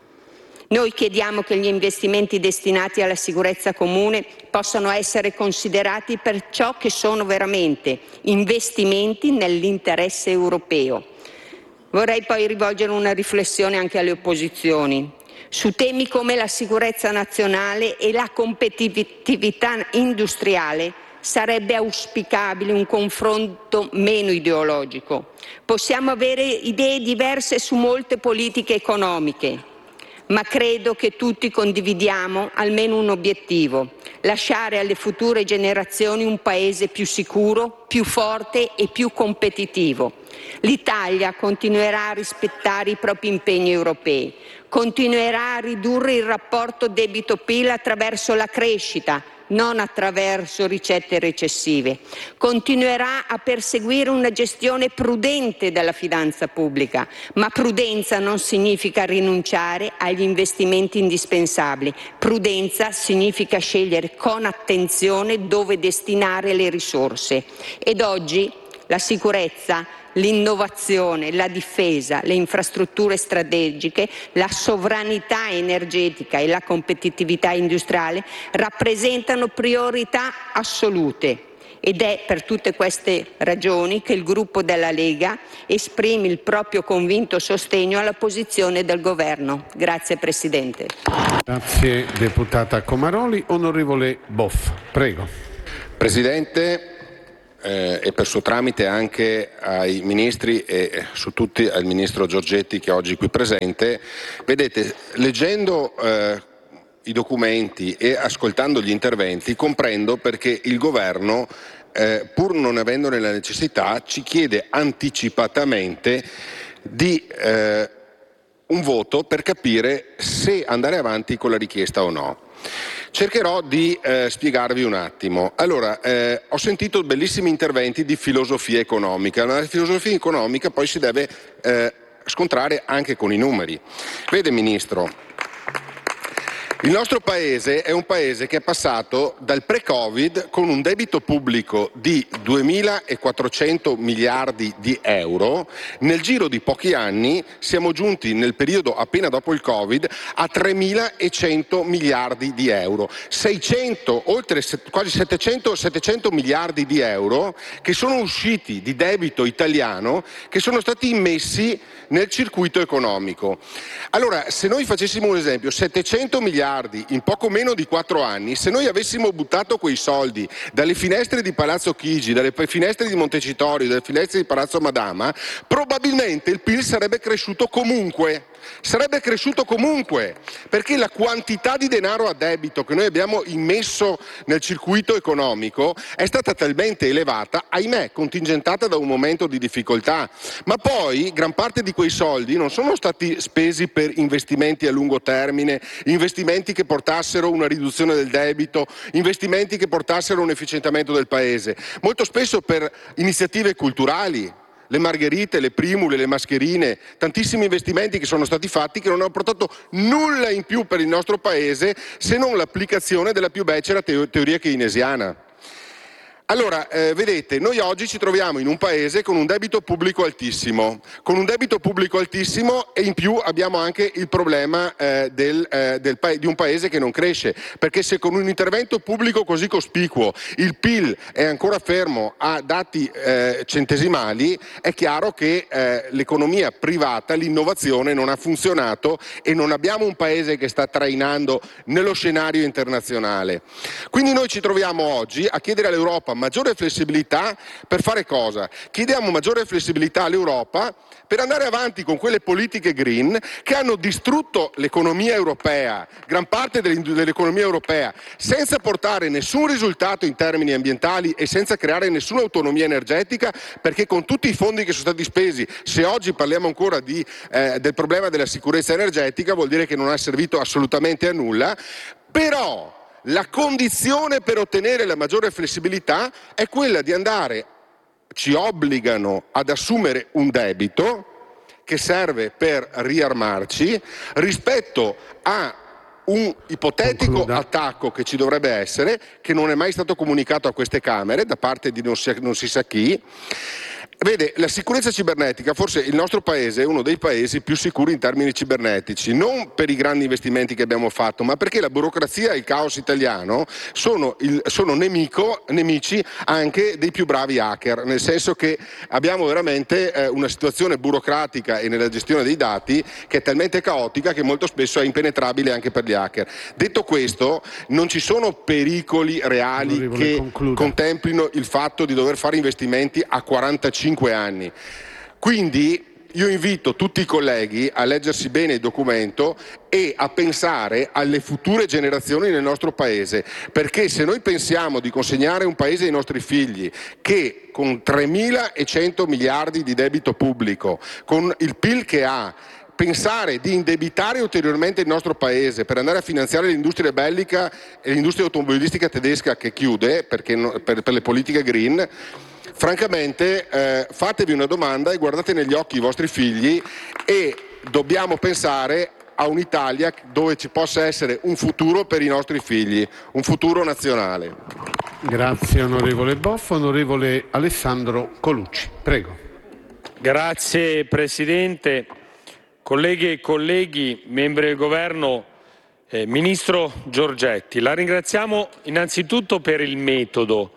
Noi chiediamo che gli investimenti destinati alla sicurezza comune possano essere considerati per ciò che sono veramente, investimenti nell'interesse europeo. Vorrei poi rivolgere una riflessione anche alle opposizioni. Su temi come la sicurezza nazionale e la competitività industriale sarebbe auspicabile un confronto meno ideologico. Possiamo avere idee diverse su molte politiche economiche, ma credo che tutti condividiamo almeno un obiettivo: lasciare alle future generazioni un Paese più sicuro, più forte e più competitivo. L'Italia continuerà a rispettare i propri impegni europei, continuerà a ridurre il rapporto debito-P I L attraverso la crescita, non attraverso ricette recessive. Continuerà a perseguire una gestione prudente della finanza pubblica, ma prudenza non significa rinunciare agli investimenti indispensabili. Prudenza significa scegliere con attenzione dove destinare le risorse. Ed oggi la sicurezza, l'innovazione, la difesa, le infrastrutture strategiche, la sovranità energetica e la competitività industriale rappresentano priorità assolute. Ed è per tutte queste ragioni che il gruppo della Lega esprime il proprio convinto sostegno alla posizione del Governo. Grazie Presidente. Grazie deputata Comaroli. Onorevole Boff, prego. Presidente, eh, e per suo tramite anche ai ministri e su tutti al ministro Giorgetti che è oggi qui presente, vedete, leggendo eh, i documenti e ascoltando gli interventi comprendo perché il governo, eh, pur non avendone la necessità, ci chiede anticipatamente di eh, un voto per capire se andare avanti con la richiesta o no. Cercherò di eh, spiegarvi un attimo. Allora, eh, ho sentito bellissimi interventi di filosofia economica. La filosofia economica poi si deve eh, scontrare anche con i numeri. Vede Ministro, il nostro paese è un paese che è passato dal pre-Covid con un debito pubblico di duemilaquattrocento miliardi di euro. Nel giro di pochi anni siamo giunti nel periodo appena dopo il Covid a tremilacento miliardi di euro. seicento, oltre quasi settecento, settecento miliardi di euro che sono usciti di debito italiano, che sono stati immessi nel circuito economico. Allora, se noi facessimo un esempio, settecento miliardi in poco meno di quattro anni, se noi avessimo buttato quei soldi dalle finestre di Palazzo Chigi, dalle finestre di Montecitorio, dalle finestre di Palazzo Madama, probabilmente il P I L sarebbe cresciuto comunque. Sarebbe cresciuto comunque, perché la quantità di denaro a debito che noi abbiamo immesso nel circuito economico è stata talmente elevata, ahimè, contingentata da un momento di difficoltà. Ma poi gran parte di quei soldi non sono stati spesi per investimenti a lungo termine, investimenti che portassero una riduzione del debito, investimenti che portassero un efficientamento del paese. Molto spesso per iniziative culturali, le margherite, le primule, le mascherine, tantissimi investimenti che sono stati fatti che non hanno portato nulla in più per il nostro paese se non l'applicazione della più becera teo- teoria keynesiana. Allora, eh, vedete, noi oggi ci troviamo in un paese con un debito pubblico altissimo, con un debito pubblico altissimo e in più abbiamo anche il problema eh, del, eh, del pa- di un paese che non cresce, perché se con un intervento pubblico così cospicuo il P I L è ancora fermo a dati eh, centesimali, è chiaro che eh, l'economia privata, l'innovazione non ha funzionato e non abbiamo un paese che sta trainando nello scenario internazionale. Quindi noi ci troviamo oggi a chiedere all'Europa maggiore flessibilità per fare cosa? Chiediamo maggiore flessibilità all'Europa per andare avanti con quelle politiche green che hanno distrutto l'economia europea, gran parte dell'economia europea, senza portare nessun risultato in termini ambientali e senza creare nessuna autonomia energetica, perché con tutti i fondi che sono stati spesi, se oggi parliamo ancora di, eh, del problema della sicurezza energetica, vuol dire che non ha servito assolutamente a nulla. Però la condizione per ottenere la maggiore flessibilità è quella di andare, ci obbligano ad assumere un debito che serve per riarmarci rispetto a un ipotetico Concluda. attacco che ci dovrebbe essere, che non è mai stato comunicato a queste Camere da parte di non si, non si sa chi. Vede, la sicurezza cibernetica, forse il nostro paese è uno dei paesi più sicuri in termini cibernetici, non per i grandi investimenti che abbiamo fatto, ma perché la burocrazia e il caos italiano sono, il, sono nemico, nemici anche dei più bravi hacker, nel senso che abbiamo veramente eh, una situazione burocratica e nella gestione dei dati che è talmente caotica che molto spesso è impenetrabile anche per gli hacker. Detto questo, non ci sono pericoli reali Onorevole, che concluda. contemplino il fatto di dover fare investimenti a quarantacinque anni. Quindi io invito tutti i colleghi a leggersi bene il documento e a pensare alle future generazioni nel nostro paese, perché se noi pensiamo di consegnare un paese ai nostri figli che con tremilacento miliardi di debito pubblico, con il P I L che ha, pensare di indebitare ulteriormente il nostro paese per andare a finanziare l'industria bellica e l'industria automobilistica tedesca che chiude perché no, per, per le politiche green, francamente eh, fatevi una domanda e guardate negli occhi i vostri figli, e dobbiamo pensare a un'Italia dove ci possa essere un futuro per i nostri figli, un futuro nazionale. Grazie onorevole Boff. Onorevole Alessandro Colucci, prego. Grazie Presidente, colleghe e colleghi, membri del Governo, eh, Ministro Giorgetti, la ringraziamo innanzitutto per il metodo,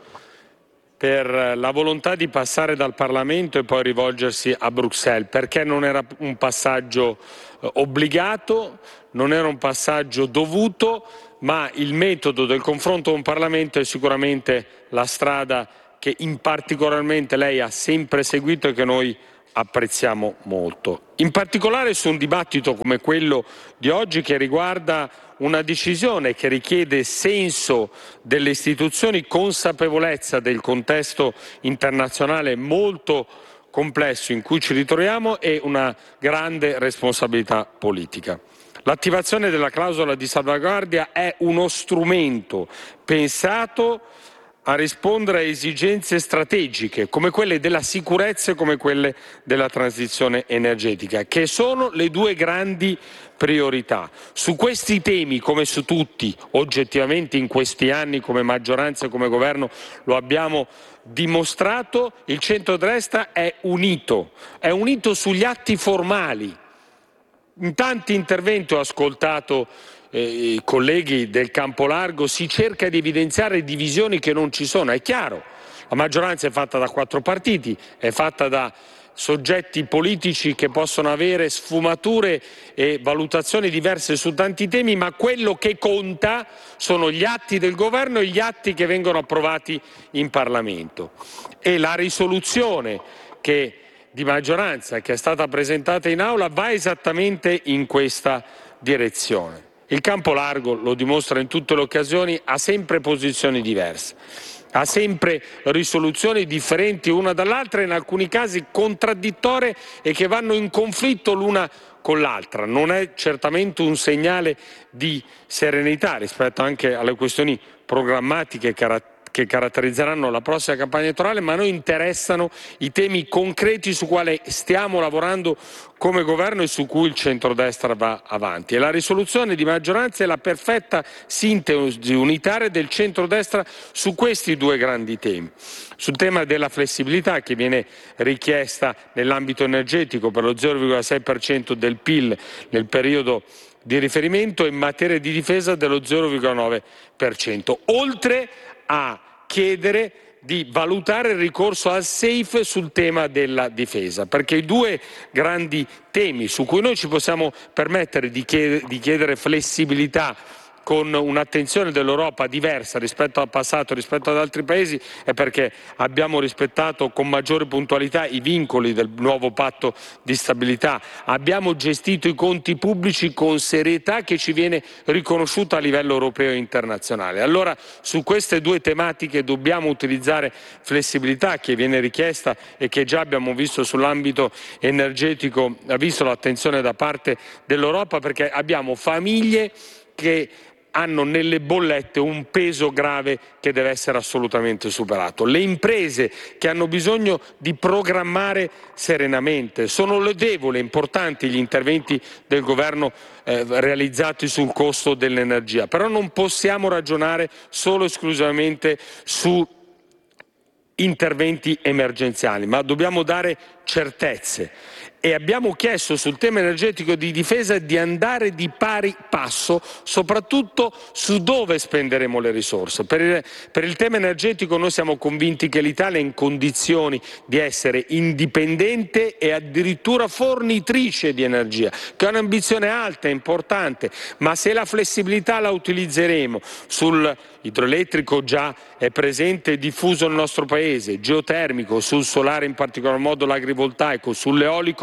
per la volontà di passare dal Parlamento e poi rivolgersi a Bruxelles, perché non era un passaggio eh, obbligato, non era un passaggio dovuto, ma il metodo del confronto con il Parlamento è sicuramente la strada che in particolarmente lei ha sempre seguito e che noi apprezziamo molto. In particolare su un dibattito come quello di oggi, che riguarda una decisione che richiede senso delle istituzioni, consapevolezza del contesto internazionale molto complesso in cui ci ritroviamo e una grande responsabilità politica. L'attivazione della clausola di salvaguardia è uno strumento pensato a rispondere a esigenze strategiche come quelle della sicurezza e come quelle della transizione energetica, che sono le due grandi priorità. Su questi temi, come su tutti, oggettivamente in questi anni come maggioranza e come governo lo abbiamo dimostrato, il centrodestra è unito, è unito sugli atti formali. In tanti interventi ho ascoltato eh, i colleghi del campo largo, si cerca di evidenziare divisioni che non ci sono. È chiaro, la maggioranza è fatta da quattro partiti, è fatta da soggetti politici che possono avere sfumature e valutazioni diverse su tanti temi, ma quello che conta sono gli atti del governo e gli atti che vengono approvati in Parlamento. E la risoluzione che di maggioranza che è stata presentata in aula va esattamente in questa direzione. Il campo largo, lo dimostra in tutte le occasioni, ha sempre posizioni diverse, ha sempre risoluzioni differenti una dall'altra, in alcuni casi contraddittorie e che vanno in conflitto l'una con l'altra. Non è certamente un segnale di serenità rispetto anche alle questioni programmatiche caratteristiche che caratterizzeranno la prossima campagna elettorale, ma a noi interessano i temi concreti su quali stiamo lavorando come governo e su cui il centrodestra va avanti. E la risoluzione di maggioranza è la perfetta sintesi unitaria del centrodestra su questi due grandi temi. Sul tema della flessibilità che viene richiesta nell'ambito energetico per lo zero virgola sei per cento del P I L nel periodo di riferimento, e in materia di difesa dello zero virgola nove per cento, oltre a chiedere di valutare il ricorso al SAFE sul tema della difesa, perché i due grandi temi su cui noi ci possiamo permettere di chiedere, di chiedere flessibilità con un'attenzione dell'Europa diversa rispetto al passato, rispetto ad altri paesi, è perché abbiamo rispettato con maggiore puntualità i vincoli del nuovo patto di stabilità, abbiamo gestito i conti pubblici con serietà che ci viene riconosciuta a livello europeo e internazionale. Allora su queste due tematiche dobbiamo utilizzare flessibilità che viene richiesta e che già abbiamo visto sull'ambito energetico, ha visto l'attenzione da parte dell'Europa, perché abbiamo famiglie che hanno nelle bollette un peso grave che deve essere assolutamente superato. Le imprese che hanno bisogno di programmare serenamente. Sono lodevoli e importanti gli interventi del governo eh, realizzati sul costo dell'energia, però non possiamo ragionare solo e esclusivamente su interventi emergenziali, ma dobbiamo dare certezze. E abbiamo chiesto sul tema energetico di difesa di andare di pari passo, soprattutto su dove spenderemo le risorse. Per il, per il tema energetico noi siamo convinti che l'Italia è in condizioni di essere indipendente e addirittura fornitrice di energia, che è un'ambizione alta e importante, ma se la flessibilità la utilizzeremo sul idroelettrico, già è presente e diffuso nel nostro paese, geotermico, sul solare in particolar modo l'agrivoltaico, sull'eolico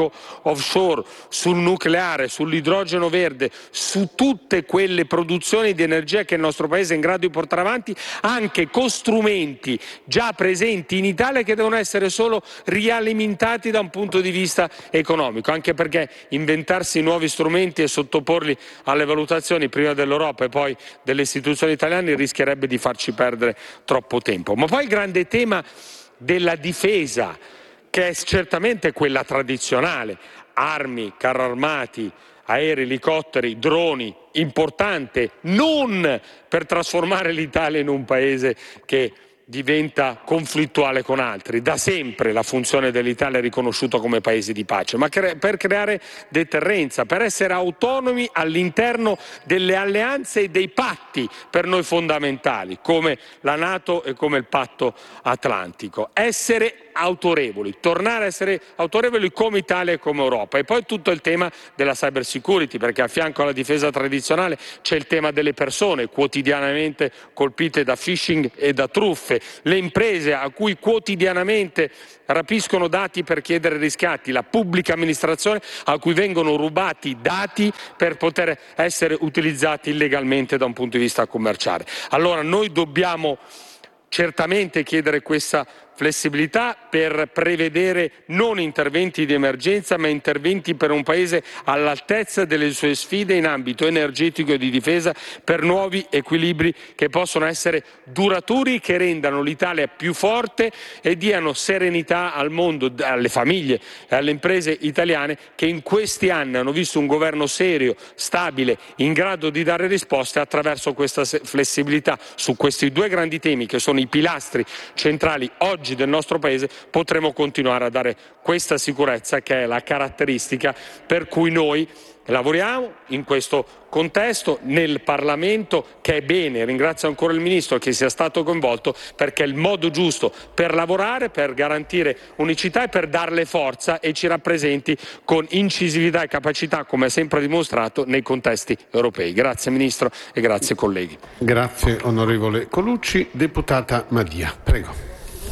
eolico offshore, sul nucleare, sull'idrogeno verde, su tutte quelle produzioni di energia che il nostro Paese è in grado di portare avanti, anche con strumenti già presenti in Italia che devono essere solo rialimentati da un punto di vista economico, anche perché inventarsi nuovi strumenti e sottoporli alle valutazioni prima dell'Europa e poi delle istituzioni italiane rischierebbe di farci perdere troppo tempo. Ma poi il grande tema della difesa, che è certamente quella tradizionale, armi, carri armati, aerei, elicotteri, droni, importante, non per trasformare l'Italia in un paese che diventa conflittuale con altri. Da sempre la funzione dell'Italia è riconosciuta come paese di pace, ma cre- per creare deterrenza, per essere autonomi all'interno delle alleanze e dei patti per noi fondamentali, come la NATO e come il Patto Atlantico. Essere autorevoli, tornare a essere autorevoli come Italia e come Europa. E poi tutto il tema della cyber security, perché a fianco alla difesa tradizionale c'è il tema delle persone quotidianamente colpite da phishing e da truffe, le imprese a cui quotidianamente rapiscono dati per chiedere riscatti, la pubblica amministrazione a cui vengono rubati dati per poter essere utilizzati illegalmente da un punto di vista commerciale. Allora noi dobbiamo certamente chiedere questa flessibilità per prevedere non interventi di emergenza, ma interventi per un Paese all'altezza delle sue sfide in ambito energetico e di difesa, per nuovi equilibri che possono essere duraturi, che rendano l'Italia più forte e diano serenità al mondo, alle famiglie e alle imprese italiane che in questi anni hanno visto un governo serio, stabile, in grado di dare risposte attraverso questa flessibilità. Su questi due grandi temi, che sono i pilastri centrali oggi del nostro Paese, potremo continuare a dare questa sicurezza, che è la caratteristica per cui noi lavoriamo in questo contesto nel Parlamento, che è bene. Ringrazio ancora il Ministro che sia stato coinvolto, perché è il modo giusto per lavorare, per garantire unicità e per darle forza e ci rappresenti con incisività e capacità, come ha sempre dimostrato nei contesti europei. Grazie Ministro e grazie colleghi. Grazie onorevole Colucci. Deputata Madia, prego.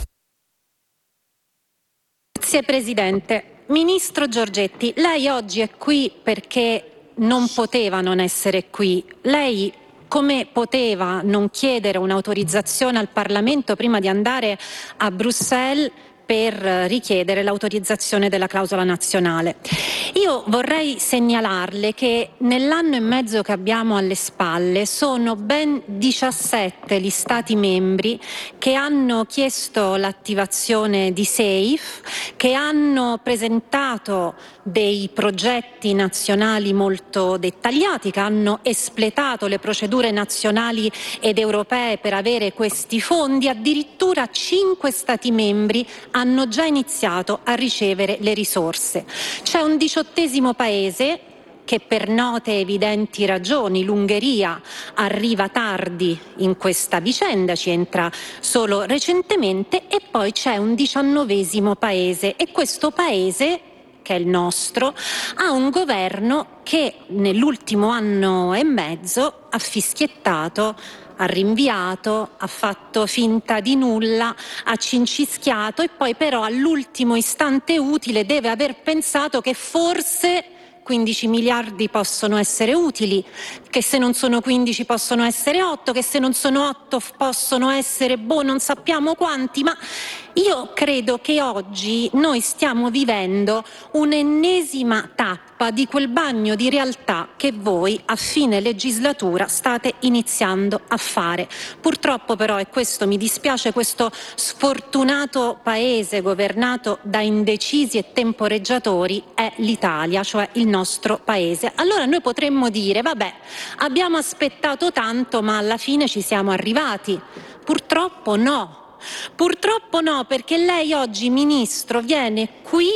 Grazie Presidente. Ministro Giorgetti, lei oggi è qui perché non poteva non essere qui. Lei come poteva non chiedere un'autorizzazione al Parlamento prima di andare a Bruxelles per richiedere l'autorizzazione della clausola nazionale? Io vorrei segnalarle che nell'anno e mezzo che abbiamo alle spalle sono ben diciassette gli Stati membri che hanno chiesto l'attivazione di SAFE, che hanno presentato dei progetti nazionali molto dettagliati, che hanno espletato le procedure nazionali ed europee per avere questi fondi. Addirittura cinque Stati membri hanno già iniziato a ricevere le risorse. C'è un diciottesimo paese che per note e evidenti ragioni, l'Ungheria, arriva tardi in questa vicenda, ci entra solo recentemente, e poi c'è un diciannovesimo paese, e questo paese, che è il nostro, ha un governo che nell'ultimo anno e mezzo ha fischiettato, ha rinviato, ha fatto finta di nulla, ha cincischiato e poi però all'ultimo istante utile deve aver pensato che forse quindici miliardi possono essere utili, che se non sono quindici possono essere otto, che se non sono otto possono essere, boh, non sappiamo quanti, ma io credo che oggi noi stiamo vivendo un'ennesima tappa di quel bagno di realtà che voi a fine legislatura state iniziando a fare. Purtroppo però, e questo mi dispiace, questo sfortunato paese governato da indecisi e temporeggiatori è l'Italia, cioè il nostro paese. Allora noi potremmo dire, vabbè, abbiamo aspettato tanto ma alla fine ci siamo arrivati. Purtroppo no. Purtroppo no, perché lei oggi, Ministro, viene qui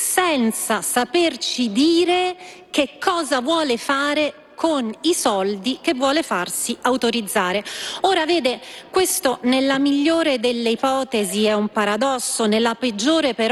senza saperci dire che cosa vuole fare con i soldi che vuole farsi autorizzare. Ora vede, questo nella migliore delle ipotesi è un paradosso, nella peggiore però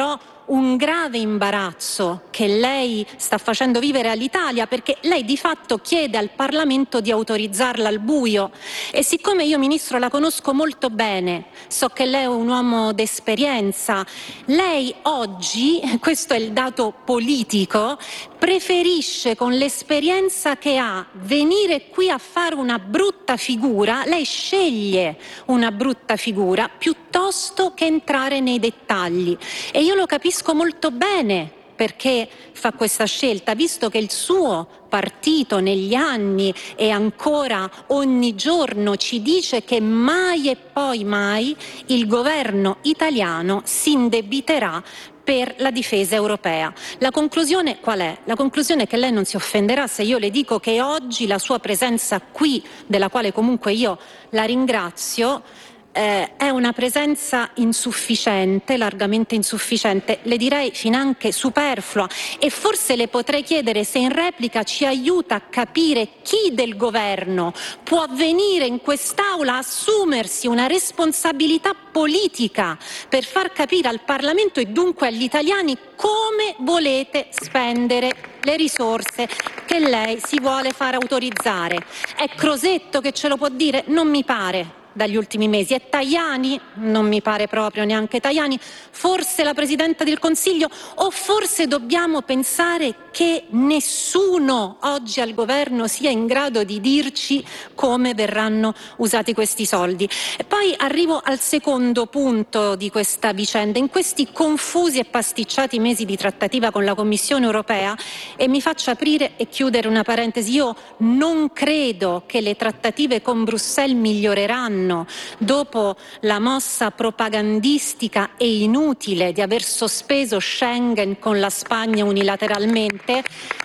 un grave imbarazzo che lei sta facendo vivere all'Italia, perché lei di fatto chiede al Parlamento di autorizzarla al buio. E siccome io, Ministro, la conosco molto bene, so che lei è un uomo d'esperienza, lei oggi, questo è il dato politico, preferisce, con l'esperienza che ha, venire qui a fare una brutta figura. Lei sceglie una brutta figura piuttosto che entrare nei dettagli, e io lo capisco molto bene perché fa questa scelta, visto che il suo partito negli anni e ancora ogni giorno ci dice che mai e poi mai il governo italiano si indebiterà per la difesa europea. La conclusione qual è? La conclusione è che lei non si offenderà se io le dico che oggi la sua presenza qui, della quale comunque io la ringrazio, Eh, è una presenza insufficiente, largamente insufficiente, le direi finanche superflua, e forse le potrei chiedere se in replica ci aiuta a capire chi del governo può venire in quest'Aula a assumersi una responsabilità politica per far capire al Parlamento e dunque agli italiani come volete spendere le risorse che lei si vuole far autorizzare. È Crosetto che ce lo può dire? Non mi pare. Dagli ultimi mesi è Tajani? Non mi pare proprio neanche Tajani. Forse la Presidente del Consiglio? O forse dobbiamo pensare che nessuno oggi al governo sia in grado di dirci come verranno usati questi soldi? E poi arrivo al secondo punto di questa vicenda. In questi confusi e pasticciati mesi di trattativa con la Commissione europea, e mi faccio aprire e chiudere una parentesi, io non credo che le trattative con Bruxelles miglioreranno dopo la mossa propagandistica e inutile di aver sospeso Schengen con la Spagna unilateralmente.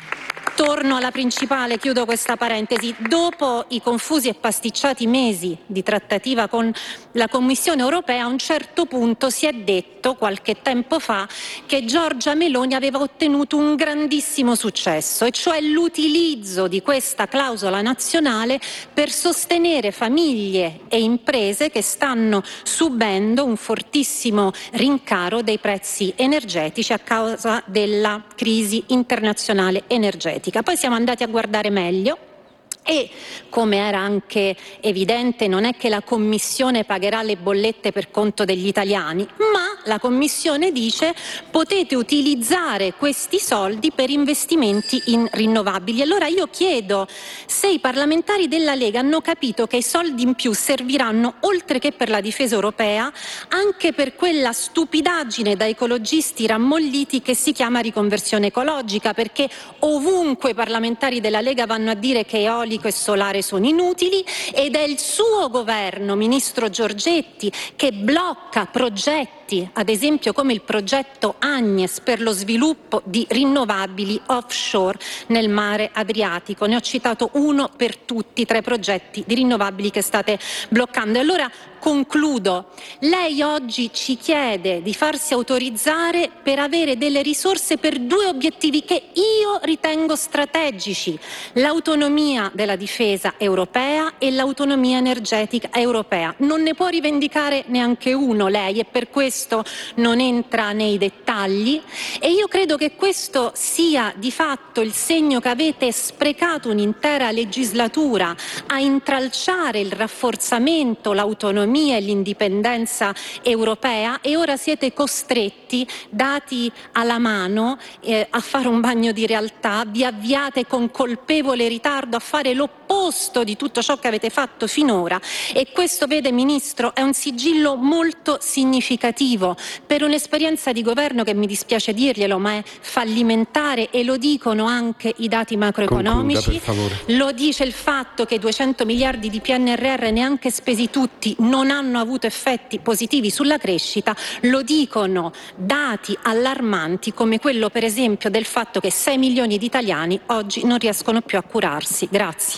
Torno alla principale, chiudo questa parentesi. Dopo i confusi e pasticciati mesi di trattativa con la Commissione europea, a un certo punto si è detto, qualche tempo fa, che Giorgia Meloni aveva ottenuto un grandissimo successo, e cioè l'utilizzo di questa clausola nazionale per sostenere famiglie e imprese che stanno subendo un fortissimo rincaro dei prezzi energetici a causa della crisi internazionale energetica. Poi siamo andati a guardare meglio e, come era anche evidente, non è che la Commissione pagherà le bollette per conto degli italiani, ma la Commissione dice potete utilizzare questi soldi per investimenti in rinnovabili. Allora io chiedo se i parlamentari della Lega hanno capito che i soldi in più serviranno, oltre che per la difesa europea, anche per quella stupidaggine da ecologisti rammolliti che si chiama riconversione ecologica, perché ovunque i parlamentari della Lega vanno a dire che eolico e solare sono inutili, ed è il suo governo, Ministro Giorgetti, che blocca progetti, ad esempio come il progetto Agnes per lo sviluppo di rinnovabili offshore nel mare Adriatico. Ne ho citato uno per tutti tra i progetti di rinnovabili che state bloccando. E allora concludo. Lei oggi ci chiede di farsi autorizzare per avere delle risorse per due obiettivi che io ritengo strategici: l'autonomia della difesa europea e l'autonomia energetica europea. Non ne può rivendicare neanche uno lei, e per questo non entra nei dettagli, e io credo che questo sia di fatto il segno che avete sprecato un'intera legislatura a intralciare il rafforzamento, l'autonomia e l'indipendenza europea, e ora siete costretti, dati alla mano, eh, a fare un bagno di realtà. Vi avviate con colpevole ritardo a fare l'opposto di tutto ciò che avete fatto finora, e questo, vede Ministro, è un sigillo molto significativo per un'esperienza di governo che, mi dispiace dirglielo, ma è fallimentare, e lo dicono anche i dati macroeconomici. Concluda, per favore. Lo dice il fatto che i duecento miliardi di P N R R, neanche spesi tutti, non hanno avuto effetti positivi sulla crescita. Lo dicono dati allarmanti come quello, per esempio, del fatto che sei milioni di italiani oggi non riescono più a curarsi. Grazie.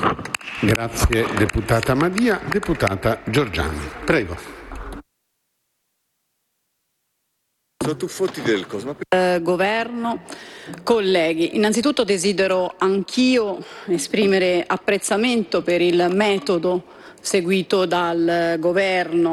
Grazie deputata Madia. Deputata Giorgiani, prego. Eh, governo, colleghi, innanzitutto desidero anch'io esprimere apprezzamento per il metodo seguito dal governo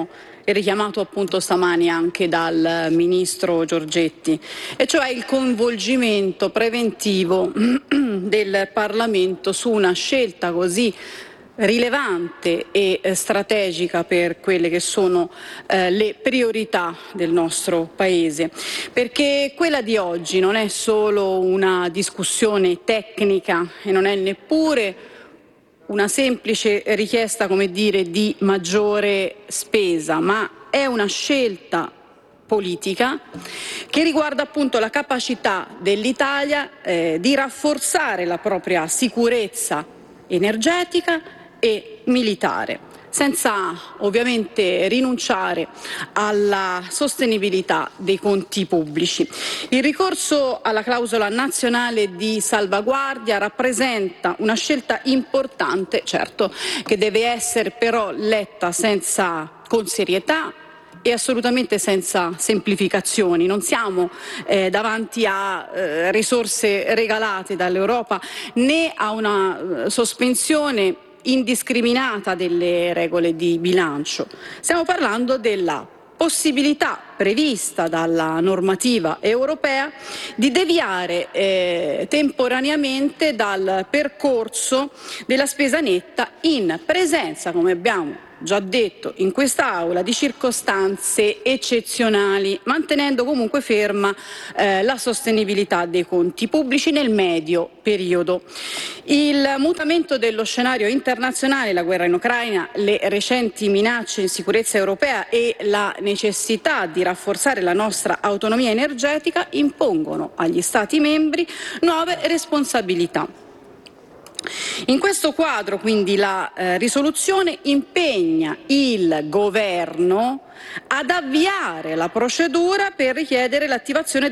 e richiamato appunto stamani anche dal Ministro Giorgetti, e cioè il coinvolgimento preventivo del Parlamento su una scelta così rilevante e eh, strategica per quelle che sono eh, le priorità del nostro Paese, perché quella di oggi non è solo una discussione tecnica e non è neppure una semplice richiesta, come dire, di maggiore spesa, ma è una scelta politica che riguarda appunto la capacità dell'Italia eh, di rafforzare la propria sicurezza energetica e militare, senza ovviamente rinunciare alla sostenibilità dei conti pubblici. Il ricorso alla clausola nazionale di salvaguardia rappresenta una scelta importante, certo, che deve essere però letta senza, con serietà e assolutamente senza semplificazioni. Non siamo eh, davanti a eh, risorse regalate dall'Europa né a una eh, sospensione indiscriminata delle regole di bilancio. Stiamo parlando della possibilità prevista dalla normativa europea di deviare eh, temporaneamente dal percorso della spesa netta in presenza, come abbiamo già detto in quest'Aula, di circostanze eccezionali, mantenendo comunque ferma eh, la sostenibilità dei conti pubblici nel medio periodo. Il mutamento dello scenario internazionale, la guerra in Ucraina, le recenti minacce in sicurezza europea e la necessità di rafforzare la nostra autonomia energetica impongono agli Stati membri nuove responsabilità. In questo quadro, quindi, la eh, risoluzione impegna il Governo ad avviare la procedura per richiedere l'attivazione